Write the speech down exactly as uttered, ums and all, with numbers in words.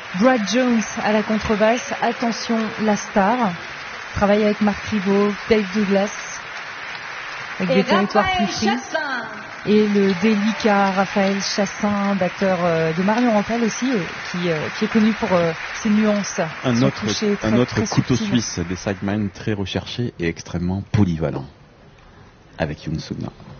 Brad Jones à la contrebasse. Attention, la star. Travaille avec Marc Ribot, Dave Douglas, avec Et des territoires Raphaël plus free. Chassin. Et le délicat Raphaël Chassin, batteur euh, de Marion Rampal aussi, euh, qui, euh, qui est connu pour euh, ses nuances. Un son autre, toucher très, un autre très couteau subtil. suisse des sidemans très recherché et extrêmement polyvalent avec Yoon Soo-na.